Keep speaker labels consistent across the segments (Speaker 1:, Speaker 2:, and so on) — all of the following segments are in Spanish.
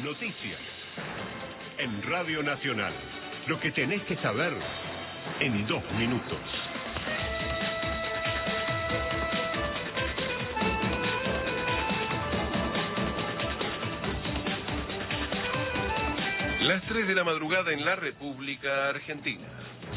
Speaker 1: noticias. En Radio Nacional, lo que tenés que saber en 2 minutos.
Speaker 2: Las 3 de la madrugada en la República Argentina.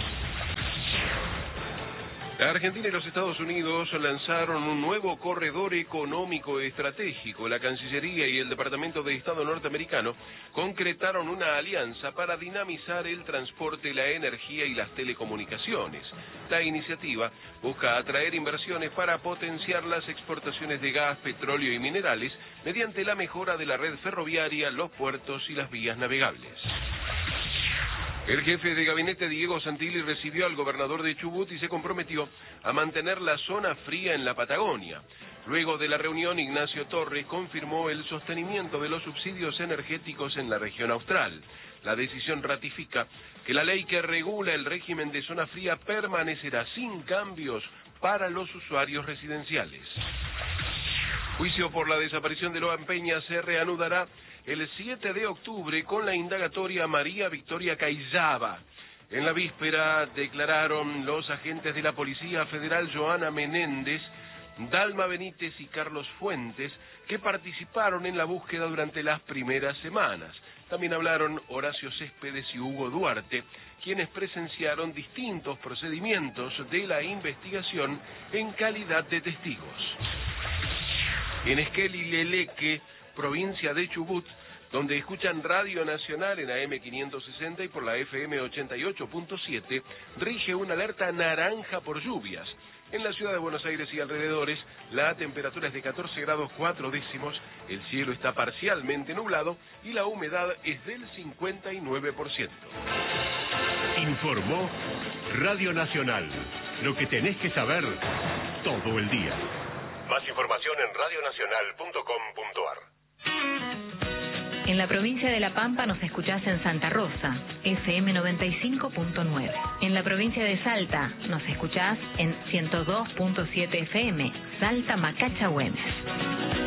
Speaker 2: La Argentina y los Estados Unidos lanzaron un nuevo corredor económico estratégico. La Cancillería y el Departamento de Estado norteamericano concretaron una alianza para dinamizar el transporte, la energía y las telecomunicaciones. La iniciativa busca atraer inversiones para potenciar las exportaciones de gas, petróleo y minerales mediante la mejora de la red ferroviaria, los puertos y las vías navegables. El jefe de gabinete Diego Santilli recibió al gobernador de Chubut y se comprometió a mantener la zona fría en la Patagonia. Luego de la reunión, Ignacio Torres confirmó el sostenimiento de los subsidios energéticos en la región austral. La decisión ratifica que la ley que regula el régimen de zona fría permanecerá sin cambios para los usuarios residenciales. Juicio por la desaparición de Loan Peña se reanudará el 7 de octubre con la indagatoria María Victoria Cayzaba. En la víspera declararon los agentes de la Policía Federal Joana Menéndez, Dalma Benítez y Carlos Fuentes, que participaron en la búsqueda durante las primeras semanas. También hablaron Horacio Céspedes y Hugo Duarte, quienes presenciaron distintos procedimientos de la investigación en calidad de testigos. En Esquel y Leleque, provincia de Chubut, donde escuchan Radio Nacional en AM 560 y por la FM 88.7, rige una alerta naranja por lluvias. En la ciudad de Buenos Aires y alrededores, la temperatura es de 14 grados 4 décimos, el cielo está parcialmente nublado y la humedad es del 59%.
Speaker 1: Informó Radio Nacional, lo que tenés que saber todo el día.
Speaker 3: Más información en radionacional.com.ar.
Speaker 4: En la provincia de La Pampa nos escuchás en Santa Rosa, FM 95.9. En la provincia de Salta nos escuchás en 102.7 FM, Salta Macacha Güemes.